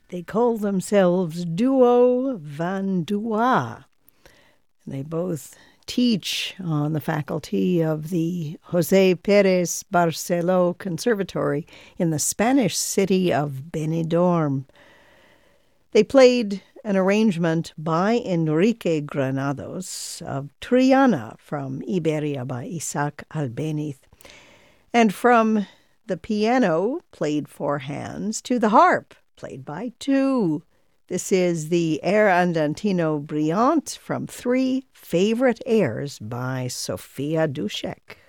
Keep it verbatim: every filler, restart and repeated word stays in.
They call themselves Duo Van Dua. They both teach on the faculty of the José Pérez Barceló Conservatory in the Spanish city of Benidorm. They played an arrangement by Enrique Granados of Triana from Iberia by Isaac Albéniz, and from the piano, played four hands, to the harp, played by two. This is the Air Andantino Brillante from Three Favorite Airs by Sophia Dushek.